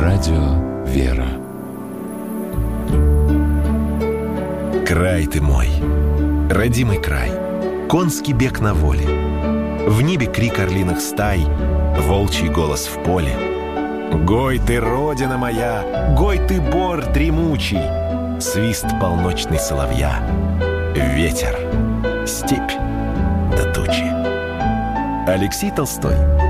Радио «Вера». Край ты мой, родимый край, конский бег на воле, в небе крик орлиных стай, волчий голос в поле. Гой ты, родина моя, гой ты, бор дремучий, свист полночный соловья, ветер, степь да тучи. Алексей Толстой.